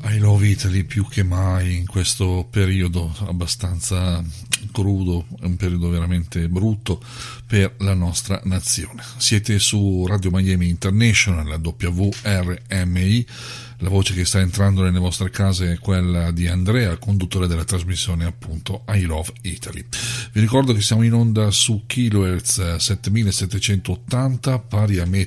I Love Italy più che mai in questo periodo abbastanza crudo, è un periodo veramente brutto per la nostra nazione. Siete su Radio Miami International, la WRMI, la voce che sta entrando nelle vostre case è quella di Andrea, conduttore della trasmissione appunto I Love Italy. Vi ricordo che siamo in onda su kHz 7780, pari a metà